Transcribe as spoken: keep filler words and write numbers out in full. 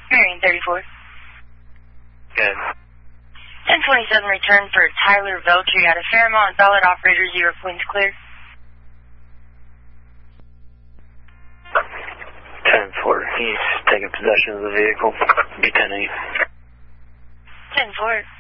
Marion thirty-four. Good. ten twenty-seven return for Tyler Veltri out of Fairmont. Solid operator zero points clear. ten four. He's taking possession of the vehicle. Be ten eight. ten four.